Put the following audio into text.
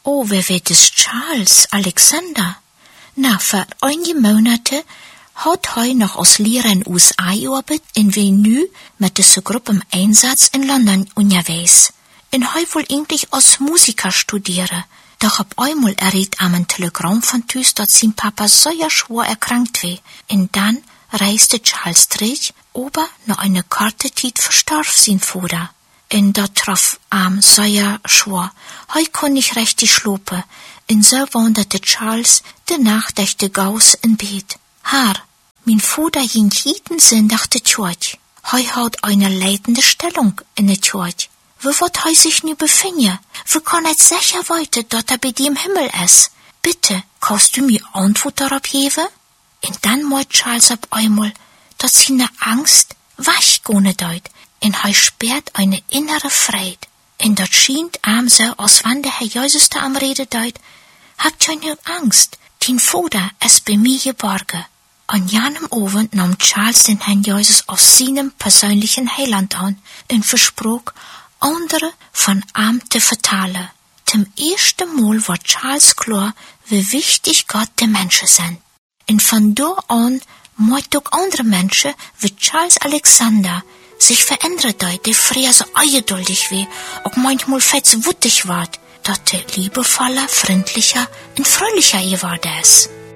Oh, wer wird es? Charles Alexander? Na, für einige Monate hat hij noch als Lehrer in USA gearbeitet en wie nu met deze Gruppe im Einsatz in London unterwegs. En hij will eigentlich als Musiker studieren. Doch ab einmal erriet am ein Telegramm von Tüß, dass sein Papa so schwer erkrankt war. Und dann reiste Charles zurück, aber nach einer kurzen Zeit verstarb sein Vater. Und da traf am so schwer. Hij kon nicht richtig schlafen. Und so wanderte Charles de Nacht Gaus in Bett. Mein Vater ging jeden Sonntag zur Kirche. Er hat eine leitende Stellung in der Kirche. Wo wird er sich nu befinden? Wo kann er sicher weiter, dass er bei dir im Himmel ist? Bitte, kannst du mir Antwort darauf geben? Und dann meint Charles auf einmal, dass seine Angst weggehen deut. Und er spürt eine innere Freude. Und das scheint ihm so, als wenn der Herr Jesus da am Rede deut. Habt keine Angst, dein Vater ist bei mir geborgen. An jenem Abend nahm Charles den Herrn Jesus als seinem persönlichen Heiland an und versprach, andere von ihm zu vertalen. Zum ersten Mal war Charles klar, wie wichtig Gott den Menschen sind. Und von da an möchten auch andere Menschen wie Charles Alexander sich verändern, die früher so ungeduldig wie, auch manchmal fetzwütig ward, dass der liebevoller, freundlicher und fröhlicher geworden ist.